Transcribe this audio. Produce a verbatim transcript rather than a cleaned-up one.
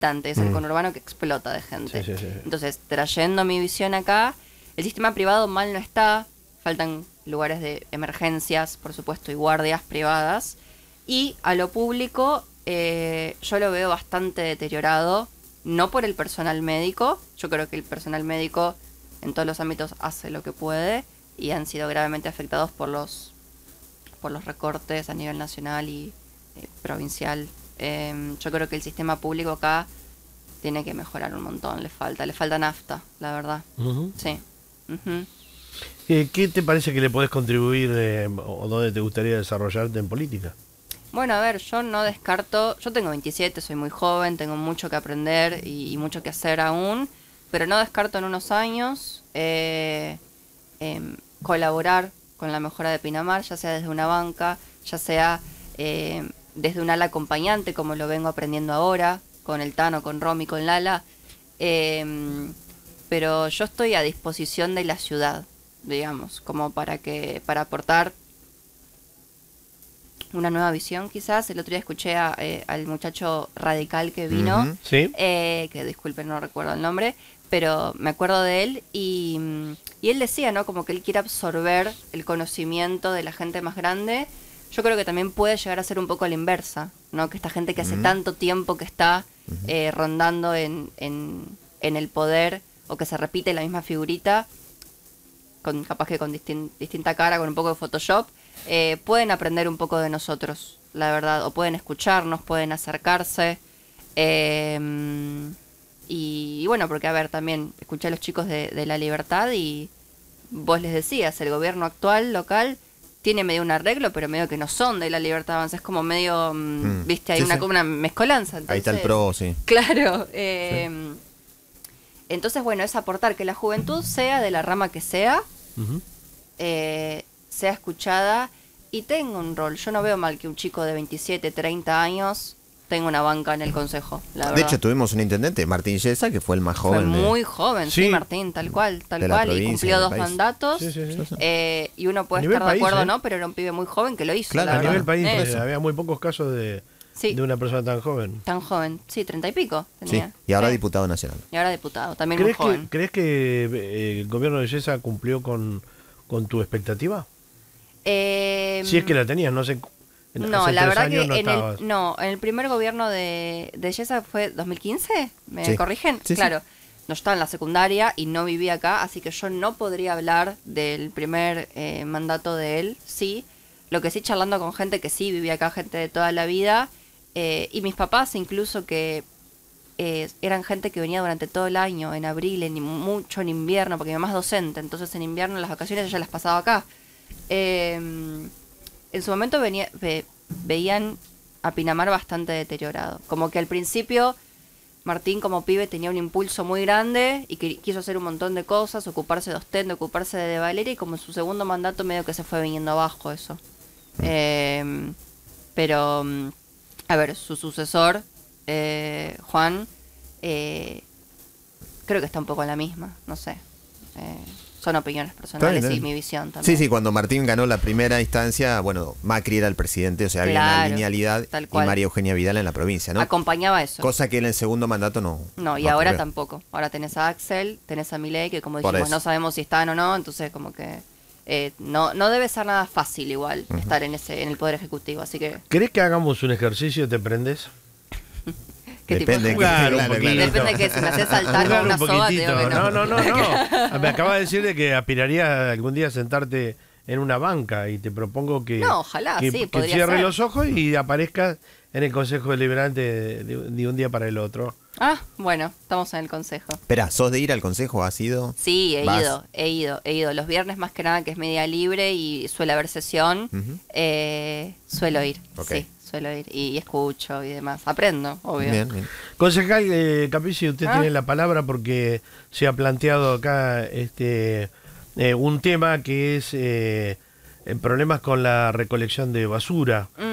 bastante, es el Mm. conurbano que explota de gente. Sí, sí, sí. Entonces, trayendo mi visión acá, el sistema privado mal no está, faltan lugares de emergencias, por supuesto, y guardias privadas. Y a lo público, eh, yo lo veo bastante deteriorado, no por el personal médico, yo creo que el personal médico en todos los ámbitos hace lo que puede, y han sido gravemente afectados por los, por los recortes a nivel nacional y eh, provincial. Eh, yo creo que el sistema público acá tiene que mejorar un montón, le falta, le falta nafta, la verdad. Uh-huh. Sí. Uh-huh. Eh, ¿Qué te parece que le podés contribuir eh, o dónde te gustaría desarrollarte en política? Bueno, a ver, yo no descarto, yo tengo veintisiete, soy muy joven, tengo mucho que aprender y, y mucho que hacer aún, pero no descarto en unos años eh, eh, colaborar con la mejora de Pinamar, ya sea desde una banca, ya sea eh, desde un ala acompañante, como lo vengo aprendiendo ahora, con el Tano, con Romy, con Lala, eh, pero yo estoy a disposición de la ciudad, digamos, como para que para aportar una nueva visión quizás. El otro día escuché a, eh, al muchacho radical que vino, Uh-huh. ¿Sí? eh, que disculpen, no recuerdo el nombre, pero me acuerdo de él y, y él decía, ¿no? Como que él quiere absorber el conocimiento de la gente más grande. Yo creo que también puede llegar a ser un poco a la inversa, ¿no? Que esta gente que hace Uh-huh. tanto tiempo que está eh, rondando en, en, en el poder, o que se repite la misma figurita, con capaz que con distin- distinta cara, con un poco de Photoshop, eh, pueden aprender un poco de nosotros, la verdad, o pueden escucharnos, pueden acercarse. Eh, y, y bueno, porque a ver, también escuché a los chicos de, de La Libertad y vos les decías, el gobierno actual, local, tiene medio un arreglo, pero medio que no son de La Libertad Avanza, es como medio, mm, Mm, viste, hay sí, una, sí. como una mezcolanza. Ahí está el entonces- pro, sí. Claro. eh, Entonces, bueno, es aportar que la juventud, sea de la rama que sea, Uh-huh. eh, sea escuchada y tenga un rol. Yo no veo mal que un chico de veintisiete, treinta años tenga una banca en el consejo, la De verdad. hecho, tuvimos un intendente, Martín Yesa, que fue el más Fue joven. de- muy joven, sí, Sí. Martín, tal cual, tal de la cual, y provincia, cumplió del dos país. mandatos. Sí, sí, sí. eh, y uno puede A nivel estar de país, acuerdo o ¿eh? no, pero era un pibe muy joven que lo hizo. Claro, la A verdad. nivel país, Eh, pues, había muy pocos casos de, Sí. de una persona tan joven. Tan joven, sí, treinta y pico Sí, tenía. y ahora Sí. diputado nacional. Y ahora diputado, también muy ¿Crees que, joven. ¿crees que eh, el gobierno de Yesa cumplió con, con tu expectativa? Eh, Si es que la tenías, no sé. en- No, hace la tres verdad años que no en estabas. el, no, en el primer gobierno de, de Yesa fue dos mil quince, ¿me Sí. corrigen? Sí, sí. Claro, no estaba en la secundaria y no vivía acá, así que yo no podría hablar del primer eh, mandato de él, sí. Lo que sí, charlando con gente que sí vivía acá, gente de toda la vida, eh, y mis papás incluso que eh, eran gente que venía durante todo el año, en abril, en mucho en invierno, porque mi mamá es docente, entonces en invierno las vacaciones ella las pasaba acá. Eh, en su momento venía, ve- veían a Pinamar bastante deteriorado. Como que al principio Martín como pibe tenía un impulso muy grande y que quiso hacer un montón de cosas, ocuparse de Ostende, ocuparse de Valeria, y como en su segundo mandato medio que se fue viniendo abajo eso. Eh, pero, mm, a ver, su sucesor, eh, Juan, eh, creo que está un poco en la misma, no sé. Eh, son opiniones personales Está bien, y está bien. mi visión también. Sí, sí, cuando Martín ganó la primera instancia, bueno, Macri era el presidente, o sea, había una Claro, linealidad, tal y cual. María Eugenia Vidal en la provincia, ¿no? Acompañaba eso. Cosa que en el segundo mandato no. No, y ahora ocurrió. tampoco. Ahora tenés a Axel, tenés a Milei, que como Por dijimos, eso. no sabemos si están o no, entonces como que eh, no no debe ser nada fácil igual estar en ese en el Poder Ejecutivo, así que... ¿Querés que hagamos un ejercicio? ¿Te prendes? ¿qué tipo Depende de- de qué- Jugar un claro, poquito. claro. Depende de que si me haces saltar Jugar con una un soga, te digo poquitito. que no. No, no, no, no. Me acaba de decir de que aspiraría algún día a sentarte en una banca y te propongo que, No, ojalá, que, sí, que podría cierres ser. los ojos y aparezcas en el Consejo Deliberante de, de- de un día para el otro. Ah, bueno, estamos en el consejo. Espera, ¿sos de ir al consejo? ¿Has ido? Sí, he ¿Vas? ido, he ido, he ido. Los viernes más que nada, que es media libre y suele haber sesión, Ujú. eh, suelo ir, Ok. sí, suelo ir. Y, y escucho y demás. Aprendo, obvio. Bien, bien. Concejal eh, Capici, usted Ah. tiene la palabra porque se ha planteado acá este eh, un tema que es eh, eh, problemas con la recolección de basura. Mm.